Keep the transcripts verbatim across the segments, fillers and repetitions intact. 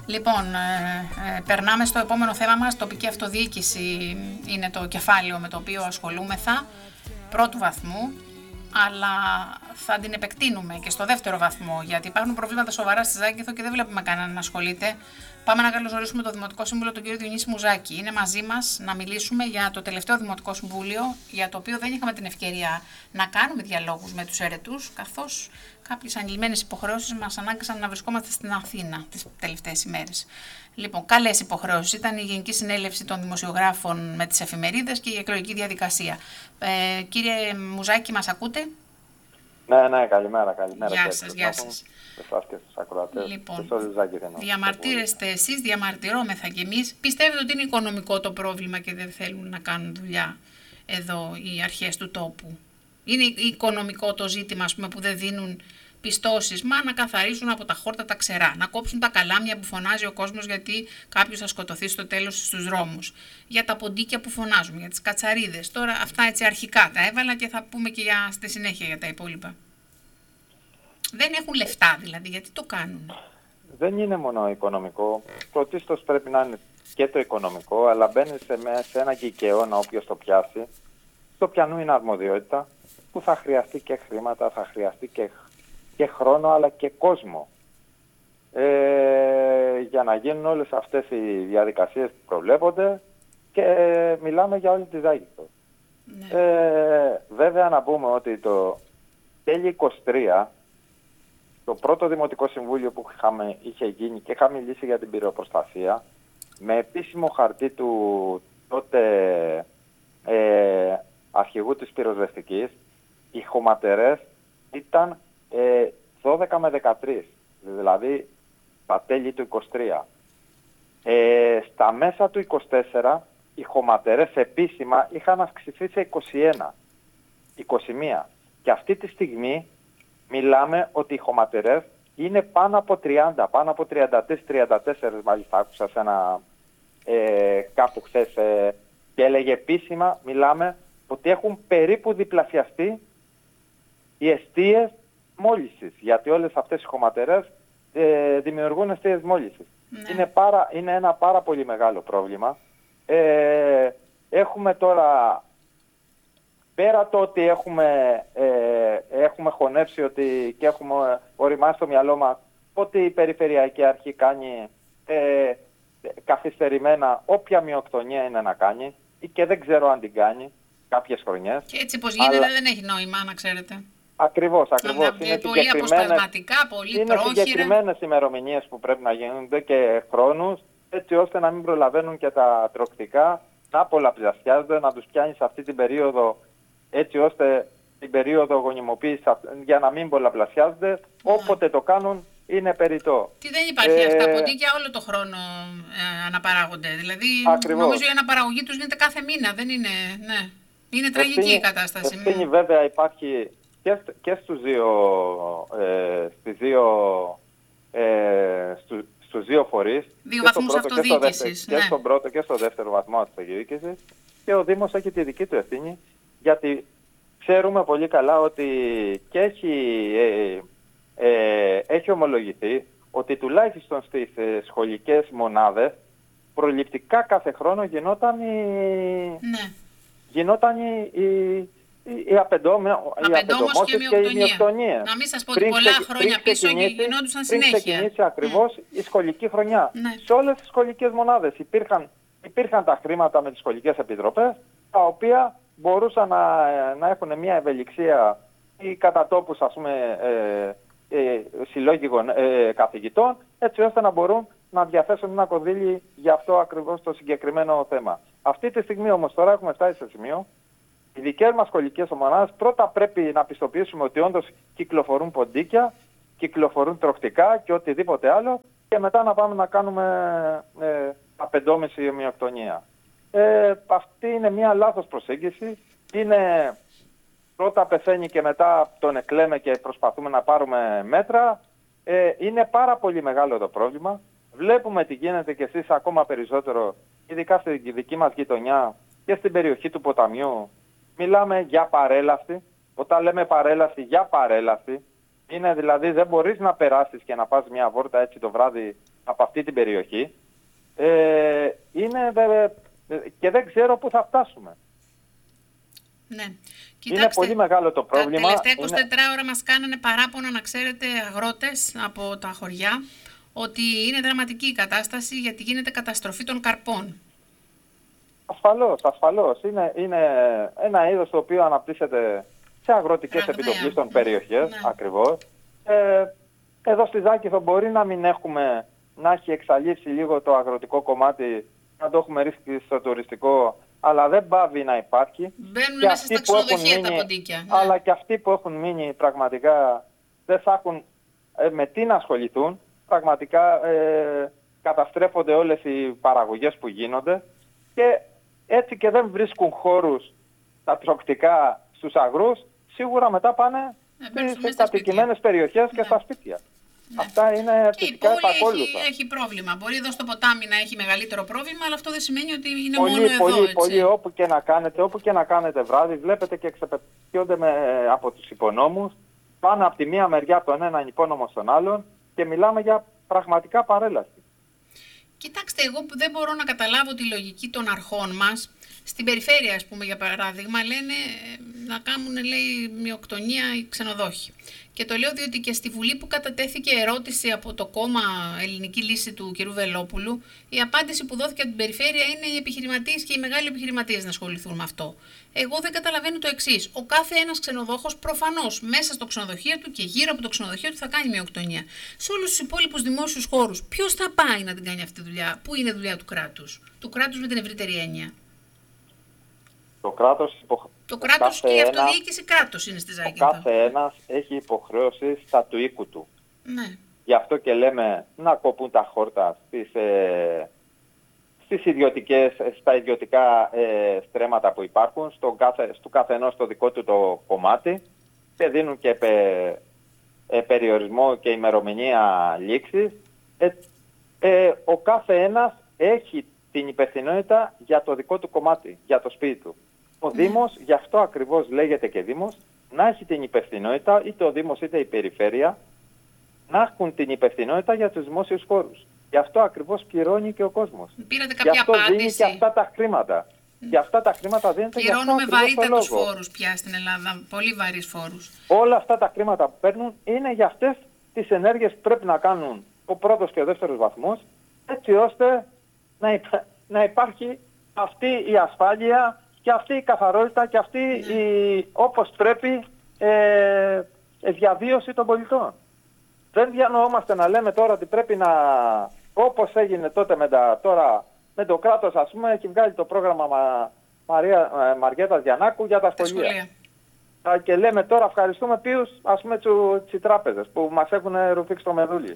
Λοιπόν, ε, ε, περνάμε στο επόμενο θέμα μας. Τοπική αυτοδιοίκηση είναι το κεφάλαιο με το οποίο ασχολούμεθα, πρώτου βαθμού, αλλά θα την επεκτείνουμε και στο δεύτερο βαθμό, γιατί υπάρχουν προβλήματα σοβαρά στη Ζάκυνθο και δεν βλέπουμε κανέναν να ασχολείται. Πάμε να καλωσορίσουμε τον Δημοτικό Σύμβουλο, τον κύριο Διονύση Μουζάκη. Είναι μαζί μας να μιλήσουμε για το τελευταίο Δημοτικό Συμβούλιο, για το οποίο δεν είχαμε την ευκαιρία να κάνουμε διαλόγους με τους αιρετούς, καθώς κάποιες ανηλυμένες υποχρεώσεις μας ανάγκασαν να βρισκόμαστε στην Αθήνα τις τελευταίες ημέρες. Λοιπόν, καλές υποχρεώσεις ήταν η Γενική Συνέλευση των Δημοσιογράφων με τις εφημερίδες και η εκλογική διαδικασία. Ε, κύριε Μουζάκη, μας ακούτε? Ναι, ναι, καλημέρα, καλημέρα. Γεια σας, γεια σας. Και στους ακροατές. Λοιπόν, και διαμαρτύρεστε εσείς, διαμαρτυρόμεθα κι εμείς. Πιστεύετε ότι είναι οικονομικό το πρόβλημα και δεν θέλουν να κάνουν δουλειά εδώ οι αρχές του τόπου? Είναι οικονομικό το ζήτημα, ας πούμε, που δεν δίνουν πιστώσεις? Μα να καθαρίσουν από τα χόρτα τα ξερά, να κόψουν τα καλάμια που φωνάζει ο κόσμος γιατί κάποιος θα σκοτωθεί στο τέλος στους δρόμους, για τα ποντίκια που φωνάζουν, για τις κατσαρίδες. Τώρα αυτά έτσι αρχικά τα έβαλα και θα πούμε και για, στη συνέχεια για τα υπόλοιπα. Δεν έχουν λεφτά δηλαδή, γιατί το κάνουν? Δεν είναι μόνο οικονομικό. Πρωτίστως πρέπει να είναι και το οικονομικό, αλλά μπαίνει σε, σε ένα κικαιώνα όποιος το πιάσει. Στο πιανού είναι αρμοδιότητα που θα χρειαστεί και χρήματα, θα χρειαστεί και, και χρόνο, αλλά και κόσμο. Ε, για να γίνουν όλες αυτές οι διαδικασίες που προβλέπονται και ε, μιλάμε για όλη τη Ζάκυνθο. Ναι. Ε, βέβαια να πούμε ότι το τέλη είκοσι τρία, το πρώτο Δημοτικό Συμβούλιο που είχαμε, είχε γίνει και είχα μιλήσει για την πυροπροστασία, με επίσημο χαρτί του τότε ε, αρχηγού της πυροσβεστικής, οι χωματερές ήταν ε, δώδεκα με δεκατρείς, δηλαδή τα τέλη του είκοσι τρία. Ε, στα μέσα του είκοσι τέσσερα οι χωματερές επίσημα είχαν αυξηθεί σε είκοσι ένα, είκοσι ένα. Και αυτή τη στιγμή μιλάμε ότι οι χωματερές είναι πάνω από τριάντα, πάνω από τριάντα τρία τριάντα τέσσερα, μάλιστα άκουσα σε ένα ε, κάπου χθες ε, και έλεγε επίσημα, μιλάμε ότι έχουν περίπου διπλασιαστεί οι εστίες μόλυνσης, γιατί όλες αυτές οι χωματερές ε, δημιουργούν εστίες μόλυνσης. Ναι. Είναι, πάρα, είναι ένα πάρα πολύ μεγάλο πρόβλημα. Ε, έχουμε τώρα, πέρα το ότι έχουμε, ε, έχουμε χωνέψει ότι και έχουμε οριμάσει στο μυαλό μας ότι η Περιφερειακή Αρχή κάνει ε, καθυστερημένα όποια μειοκτονία είναι να κάνει ή και δεν ξέρω αν την κάνει κάποιες χρονιές. Και έτσι πως γίνεται, αλλά δεν έχει νόημα, να ξέρετε. Ακριβώς, ακριβώς. Είναι πολύ αποσπασματικά, πολύ είναι πρόχειρα. Είναι συγκεκριμένες ημερομηνίες που πρέπει να γίνονται και χρόνους, έτσι ώστε να μην προλαβαίνουν και τα τροκτικά να πολλαπλασιάζονται, να τους πιάνει σε αυτή την περίοδο, έτσι ώστε την περίοδο γονιμοποίησης για να μην πολλαπλασιάζονται, ναι. Όποτε το κάνουν είναι περιττό. Τι δεν υπάρχει ε, αυτά, ποντίκια όλο το χρόνο ε, αναπαράγονται. Δηλαδή ακριβώς. Νομίζω η αναπαραγωγή τους γίνεται κάθε μήνα, δεν είναι, ναι. Είναι τραγική ευθύνη, η κατάσταση. Ευθύνη βέβαια υπάρχει και, και στους δύο, ε, στις δύο, ε, στου, στους δύο φορείς. Δύο βαθμούς αυτοδιοίκησης. Και, ναι. και στον πρώτο και στο δεύτερο βαθμό αυτοδιοίκησης. Και ο Δήμος έχει τη δική του ευθύνη, γιατί ξέρουμε πολύ καλά ότι και έχει, ε, ε, έχει ομολογηθεί ότι τουλάχιστον στις ε, σχολικές μονάδες προληπτικά κάθε χρόνο γινόταν η, ναι. γινόταν η, η, η απεντόμωση και, και η μειοκτονία. Να μην σας πω ότι πολλά χρόνια πίσω γινόντουσαν συνέχεια. Πριν ξεκινήσει ακριβώς mm. η σχολική χρονιά. Ναι. Σε όλες τις σχολικές μονάδες υπήρχαν, υπήρχαν τα χρήματα με τις σχολικές επιτροπές, τα οποία μπορούσαν να, να έχουν μια ευελιξία ή κατά τόπους, ας πούμε, ε, ε, συλλόγοι ε, καθηγητών, έτσι ώστε να μπορούν να διαθέσουν ένα κονδύλι για αυτό ακριβώς το συγκεκριμένο θέμα. Αυτή τη στιγμή όμως τώρα έχουμε φτάσει σε σημείο, οι δικές μας σχολικές ομάδες πρώτα πρέπει να πιστοποιήσουμε ότι όντως κυκλοφορούν ποντίκια, κυκλοφορούν τροχτικά και οτιδήποτε άλλο, και μετά να πάμε να κάνουμε ε, απεντόμηση ή ομοιοκτονία. Ε, αυτή είναι μια λάθος προσέγγιση. Είναι πρώτα πεθαίνει και μετά τον εκλέμε και προσπαθούμε να πάρουμε μέτρα. Ε, είναι πάρα πολύ μεγάλο το πρόβλημα. Βλέπουμε τι γίνεται και εσείς ακόμα περισσότερο, ειδικά στη δική μας γειτονιά και στην περιοχή του ποταμιού. Μιλάμε για παρέλαση. Όταν λέμε παρέλαση, για παρέλαση. Είναι δηλαδή δεν μπορείς να περάσεις και να πας μια βόλτα έτσι το βράδυ από αυτή την περιοχή ε, είναι ε, και δεν ξέρω πού θα φτάσουμε. Ναι. Κοιτάξτε, είναι πολύ μεγάλο το πρόβλημα. Τα τελευταία εικοσιτέσσερα είναι... ώρα μας κάνανε παράπονα, να ξέρετε, αγρότες από τα χωριά, ότι είναι δραματική η κατάσταση γιατί γίνεται καταστροφή των καρπών. Ασφαλώς, ασφαλώς. Είναι, είναι ένα είδος το οποίο αναπτύσσεται σε αγροτικές επιτοπλίστων περιοχές, ναι. Ακριβώς. Ε, εδώ στη Ζάκηθο μπορεί να μην έχουμε, να έχει εξαλείψει λίγο το αγροτικό κομμάτι, να το έχουμε ρίξει στο τουριστικό, αλλά δεν πάβει να υπάρχει. Μπαίνουν μέσα στα ξενοδοχεία τα ποντίκια. Ναι. Αλλά και αυτοί που έχουν μείνει πραγματικά δεν θα έχουν ε, με τι να ασχοληθούν. Πραγματικά ε, καταστρέφονται όλες οι παραγωγές που γίνονται και έτσι και δεν βρίσκουν χώρους τα τροκτικά στους αγρούς, σίγουρα μετά πάνε ε, στις κατοικημένες περιοχές, ναι. Και στα σπίτια. Ναι. Αυτά είναι και φυσικά επακόλουθα. Έχει, έχει πρόβλημα. Μπορεί εδώ στο ποτάμι να έχει μεγαλύτερο πρόβλημα, αλλά αυτό δεν σημαίνει ότι είναι πολύ, μόνο πολύ, εδώ. Έτσι. Πολύ, όπου και να κάνετε, όπου και να κάνετε βράδυ, βλέπετε και εξεπαιδεύονται από τους υπονόμους, πάνε από τη μία μεριά από τον έναν υπόνομο στον άλλον και μιλάμε για πραγματικά παρέλαση. Κοιτάξτε, εγώ που δεν μπορώ να καταλάβω τη λογική των αρχών μας, στην περιφέρεια, ας πούμε, για παράδειγμα, λένε να κάνουν, λέει, μειοκτονία οι ξενοδόχοι. Και το λέω διότι και στη Βουλή που κατατέθηκε ερώτηση από το κόμμα Ελληνική Λύση του κ. Βελόπουλου, η απάντηση που δόθηκε από την περιφέρεια είναι οι επιχειρηματίες και οι μεγάλοι επιχειρηματίες να ασχοληθούν με αυτό. Εγώ δεν καταλαβαίνω το εξής. Ο κάθε ένας ξενοδόχος προφανώς μέσα στο ξενοδοχείο του και γύρω από το ξενοδοχείο του θα κάνει μειοκτονία. Σε όλους τους υπόλοιπους δημόσιους χώρους, ποιος θα πάει να την κάνει αυτή τη δουλειά, πού είναι δουλειά του κράτους, του κράτους με την ευρύτερη έννοια. Το κράτος, υπο... το κράτος και η αυτοδιοίκηση κράτος είναι στη Ζάκυνθο. Ο κάθε ένας έχει υποχρέωση στα του οίκου του. Ναι. Γι' αυτό και λέμε να κοπούν τα χόρτα στις, ε, στις ιδιωτικές, στα ιδιωτικά ε, στρέμματα που υπάρχουν, στο κάθε, στο καθενός το δικό του το κομμάτι και δίνουν και πε, ε, περιορισμό και ημερομηνία λήξης. Ε, ε, ο κάθε ένας έχει την υπευθυνότητα για το δικό του κομμάτι, για το σπίτι του. Ο Δήμος, γι' αυτό ακριβώς λέγεται και Δήμος, να έχει την υπευθυνότητα, είτε ο Δήμος είτε η Περιφέρεια, να έχουν την υπευθυνότητα για τους δημόσιους χώρους. Γι' αυτό ακριβώς πληρώνει και ο κόσμος. Πήρατε κάποια γι' αυτό απάντηση. Δίνει και αυτά τα χρήματα. Mm. Και αυτά τα χρήματα δίνεται για αυτό ακριβώς το λόγο. Πληρώνουμε βαρύτατους φόρους πια στην Ελλάδα, πολύ βαρύς φόρους. Όλα αυτά τα χρήματα που παίρνουν είναι για αυτές τις ενέργειες που πρέπει να κάνουν ο πρώτος και ο δεύτερος βαθμός, έτσι ώστε να, υπά... να υπάρχει αυτή η ασφάλεια και αυτή η καθαρότητα και αυτή ναι. η, όπως πρέπει, ε, διαβίωση των πολιτών. Δεν διανοούμαστε να λέμε τώρα ότι πρέπει να, όπως έγινε τότε με, τα, τώρα, με το κράτος, ας πούμε, έχει βγάλει το πρόγραμμα Μα, Μαρία, ε, Μαριέτας Γιαννάκου για τα σχολεία. Και λέμε τώρα ευχαριστούμε ποιους, ας πούμε, τις τράπεζες που μας έχουν ρουφήξει το μεδούλι.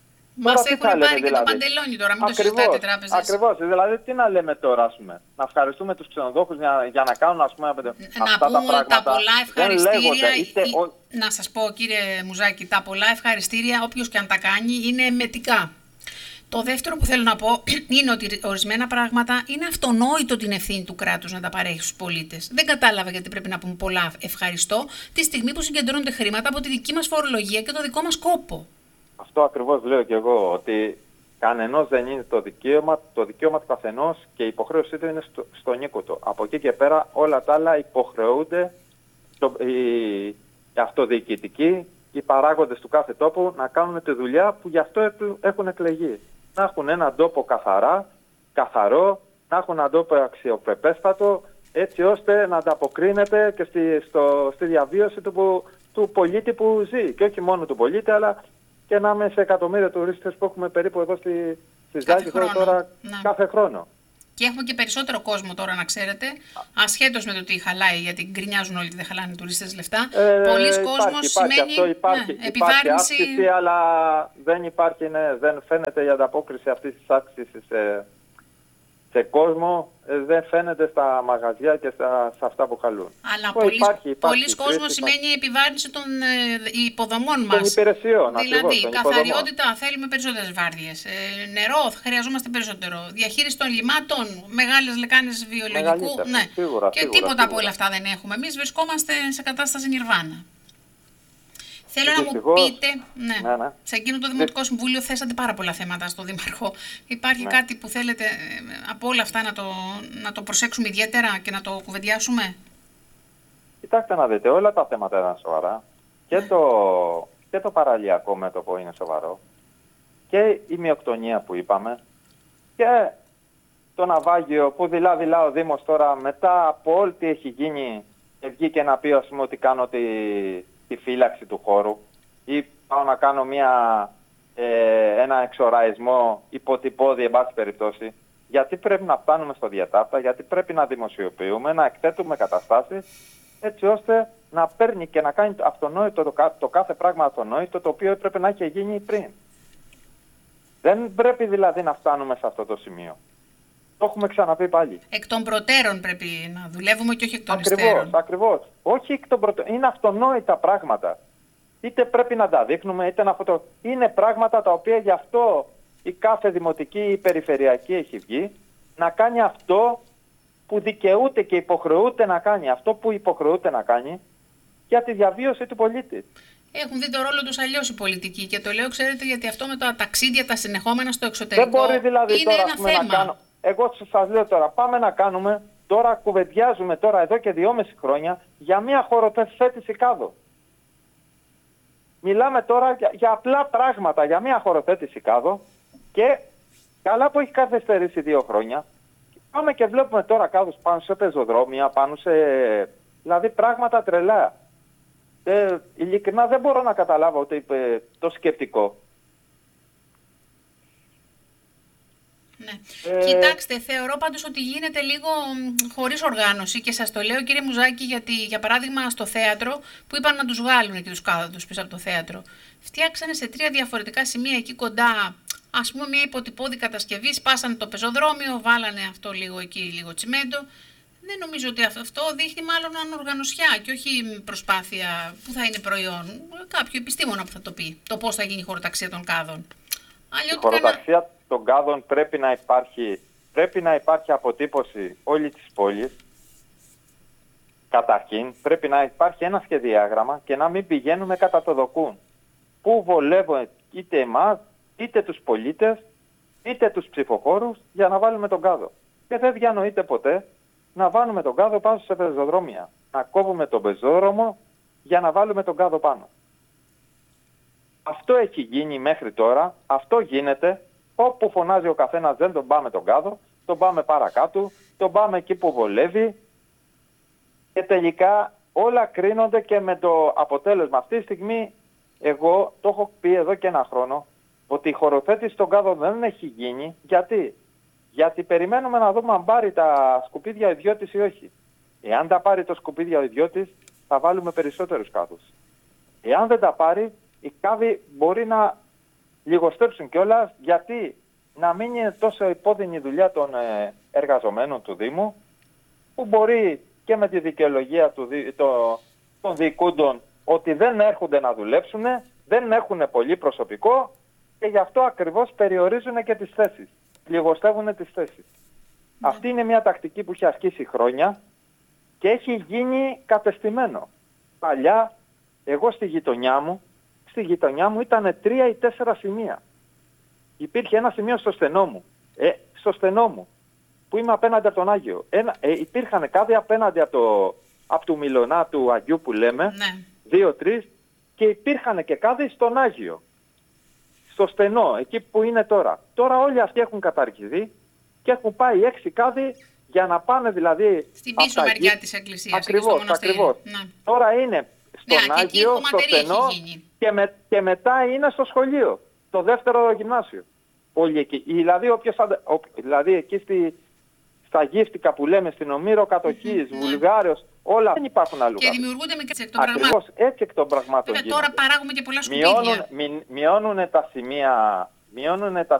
Μας έχουν πάρει δηλαδή και το παντελόνι τώρα, μην ακριβώς, το συζητάτε τράπεζες. Ακριβώς, δηλαδή τι να λέμε τώρα, ας πούμε, να ευχαριστούμε τους ξενοδόχους για, για να κάνουν, ας πούμε, αυτά να τα πούμε πράγματα. Τα πολλά ευχαριστήρια, λέγονται, είτε, ή, ο... να σας πω κύριε Μουζάκη, τα πολλά ευχαριστήρια, όποιος και αν τα κάνει, είναι εμετικά. Το δεύτερο που θέλω να πω είναι ότι ορισμένα πράγματα είναι αυτονόητο την ευθύνη του κράτους να τα παρέχει στους πολίτες. Δεν κατάλαβα γιατί πρέπει να πούμε πολλά ευχαριστώ τη στιγμή που συγκεντρώνονται χρήματα από τη δική μας φορολογία και το δικό μας κόπο. Αυτό ακριβώς λέω και εγώ, ότι κανενός δεν είναι το δικαίωμα, το δικαίωμα του καθενός και η υποχρέωσή του είναι στο, στον οίκο του. Από εκεί και πέρα όλα τα άλλα υποχρεούνται το, οι, οι αυτοδιοικητικοί, οι παράγοντες του κάθε τόπου να κάνουν τη δουλειά που γι' αυτό έχουν εκλεγεί. Να έχουν έναν τόπο καθαρά, καθαρό, να έχουν έναν τόπο αξιοπρεπέστατο, έτσι ώστε να ανταποκρίνεται και στη, στο, στη διαβίωση του, του πολίτη που ζει. Και όχι μόνο του πολίτη, αλλά και να είμαι σε εκατομμύρια τουρίστες που έχουμε περίπου εδώ στη, στη Ζάκυνθο τώρα ναι. κάθε χρόνο. Και έχουμε και περισσότερο κόσμο τώρα, να ξέρετε, ασχέτως με το τι χαλάει, γιατί γκρινιάζουν όλοι ότι δεν χαλάνε οι τουρίστες λεφτά. Ε, Πολλής υπάρχει, κόσμος υπάρχει, σημαίνει αυτό υπάρχει, ναι, υπάρχει επιβάρυνση. Αύξηση, αλλά δεν υπάρχει, ναι, δεν φαίνεται η ανταπόκριση αυτής της αύξησης σε, σε κόσμο, δεν φαίνεται στα μαγαζιά και στα, σε αυτά που χαλούν. Αλλά πολλής κόσμος σημαίνει η επιβάρυνση των ε, υποδομών μας. Των υπηρεσιών, δηλαδή, ακριβώς, καθαριότητα, θέλουμε περισσότερες βάρδιες. Ε, νερό, χρειαζόμαστε περισσότερο. Διαχείριση των λιμάτων, μεγάλες λεκάνες βιολογικού. Ναι. Σίγουρα, και σίγουρα, τίποτα σίγουρα. από όλα αυτά δεν έχουμε. Εμείς βρισκόμαστε σε κατάσταση νιρβάνα. Θέλω να Δυστυχώς, μου πείτε, ναι, ναι, ναι. σε εκείνο το Δημοτικό Συμβούλιο θέσατε πάρα πολλά θέματα στο Δήμαρχο. Υπάρχει Ναι. κάτι που θέλετε ε, από όλα αυτά να το, να το προσέξουμε ιδιαίτερα και να το κουβεντιάσουμε? Κοιτάξτε να δείτε, όλα τα θέματα ήταν σοβαρά. Και το, και το παραλιακό μέτωπο είναι σοβαρό. Και η μειοκτονία που είπαμε. Και το ναυάγιο που δειλά-δειλά ο Δήμος τώρα μετά από όλη τι έχει γίνει και βγήκε να πει, ας πούμε, ότι κάνω τη, τη φύλαξη του χώρου ή πάω να κάνω μια, ε, ένα εξοραϊσμό υποτυπώδη, εν πάση περιπτώσει. Γιατί πρέπει να φτάνουμε στο διατάφτα, γιατί πρέπει να δημοσιοποιούμε, να εκθέτουμε καταστάσεις, έτσι ώστε να παίρνει και να κάνει αυτονόητο το, το κάθε πράγμα αυτονόητο, το οποίο έπρεπε να έχει γίνει πριν. Δεν πρέπει δηλαδή να φτάνουμε σε αυτό το σημείο. Το έχουμε ξαναπεί πάλι. Εκ των προτέρων πρέπει να δουλεύουμε και όχι εκ των Ακριβώς, υστέρων. ακριβώς. Όχι εκ των προτέρων. Είναι αυτονόητα πράγματα. Είτε πρέπει να τα δείχνουμε, είτε να φωτο... Είναι πράγματα τα οποία γι' αυτό η κάθε δημοτική ή περιφερειακή έχει βγει να κάνει αυτό που δικαιούται και υποχρεούται να κάνει. Αυτό που υποχρεούται να κάνει για τη διαβίωση του πολίτη. Έχουν δει το ρόλο τους αλλιώς οι πολιτικοί και το λέω, ξέρετε, γιατί αυτό με τα ταξίδια, τα συνεχόμενα στο εξωτερικό Δεν μπορεί δηλαδή είναι τώρα ένα πούμε, θέμα. να κάνω. Εγώ σας λέω τώρα, πάμε να κάνουμε, τώρα κουβεντιάζουμε τώρα εδώ και δυόμιση χρόνια για μια χωροθέτηση κάδο. Μιλάμε τώρα για, για απλά πράγματα, για μια χωροθέτηση κάδο και καλά που έχει καθυστερήσει δύο χρόνια. Πάμε και βλέπουμε τώρα κάδους πάνω σε πεζοδρόμια, πάνω σε... δηλαδή πράγματα τρελά. Ε, ειλικρινά δεν μπορώ να καταλάβω ότι είπε το σκεπτικό. Ναι. Ε... Κοιτάξτε, θεωρώ πάντως ότι γίνεται λίγο χωρίς οργάνωση και σας το λέω, κύριε Μουζάκη, γιατί για παράδειγμα στο θέατρο που είπαν να τους βγάλουν και τους κάδους πίσω από το θέατρο, φτιάξανε σε τρία διαφορετικά σημεία εκεί κοντά, ας πούμε, μια υποτυπώδη κατασκευή, σπάσανε το πεζοδρόμιο, βάλανε αυτό λίγο εκεί, λίγο τσιμέντο. Δεν νομίζω ότι αυτό δείχνει μάλλον ανοργανωσιά και όχι προσπάθεια που θα είναι προϊόν κάποιου επιστήμονα που θα το πει, το πώς θα γίνει η χωροταξία των κάδων. Η χωροταξία να... των κάδων πρέπει να υπάρχει, πρέπει να υπάρχει αποτύπωση όλη της πόλης. Καταρχήν πρέπει να υπάρχει ένα σχεδιάγραμμα και να μην πηγαίνουμε κατά το δοκούν. Πού βολεύουν είτε εμάς, είτε τους πολίτες, είτε τους ψηφοφόρους για να βάλουμε τον κάδο. Και δεν διανοείται ποτέ να βάλουμε τον κάδο πάνω σε πεζοδρόμια. Να κόβουμε τον πεζόδρομο για να βάλουμε τον κάδο πάνω. Αυτό έχει γίνει μέχρι τώρα, αυτό γίνεται, όπου φωνάζει ο καθένας δεν τον πάμε τον κάδο, τον πάμε παρακάτω, τον πάμε εκεί που βολεύει και τελικά όλα κρίνονται και με το αποτέλεσμα. Αυτή τη στιγμή εγώ το έχω πει εδώ και ένα χρόνο ότι η χωροθέτηση των κάδων δεν έχει γίνει. Γιατί? Γιατί περιμένουμε να δούμε αν πάρει τα σκουπίδια ο ιδιώτης ή όχι. Εάν τα πάρει το σκουπίδια ο ιδιώτης θα βάλουμε περισσότερους κάδους. Εάν δεν τα πάρει, οι κάδοι μπορεί να λιγοστέψουν κιόλας, γιατί να μην είναι τόσο υπόδεινη δουλειά των εργαζομένων του Δήμου, που μπορεί και με τη δικαιολογία του, το, των διοικούντων ότι δεν έρχονται να δουλέψουν, δεν έχουν πολύ προσωπικό και γι' αυτό ακριβώς περιορίζουν και τις θέσεις. Λιγοστεύουν τις θέσεις. Mm. Αυτή είναι μια τακτική που έχει αρχίσει χρόνια και έχει γίνει κατεστημένο. Παλιά, εγώ στη γειτονιά μου, στη γειτονιά μου ήταν τρία ή τέσσερα σημεία. Υπήρχε ένα σημείο στο στενό μου, ε, στο στενό μου, που είμαι απέναντι από τον Άγιο. Ένα, ε, υπήρχαν κάδοι απέναντι από το, από του Μιλωνά του Αγίου που λέμε, ναι. δύο-τρεις, και υπήρχαν και κάδοι στον Άγιο. Στο στενό, εκεί που είναι τώρα. Τώρα όλοι αυτοί έχουν καταργηθεί και έχουν πάει έξι κάδοι για να πάνε δηλαδή... Στην πίσω μεριά γη... της εκκλησίας. Ακριβώς, ακριβώς. Ναι. Τώρα είναι στον ναι, Άγιο, στο στενό και, με, και μετά είναι στο σχολείο. Το δεύτερο γυμνάσιο. Όλοι εκεί. Δηλαδή, όποιος, ο, δηλαδή εκεί στη, στα γύφτικα που λέμε στην Ομήρο Κατοχής, mm-hmm, Βουλγάριος, ναι. Όλα δεν υπάρχουν αλλού. Και δημιουργούνται μικρές εκ των πραγμάτων. Ακριβώς έτσι εκ των πραγμάτων. Βέβαια, τώρα παράγουμε και πολλά σκουπίδια. Μειώνουν, μη, μειώνουν τα σημεία, μειώνουν τα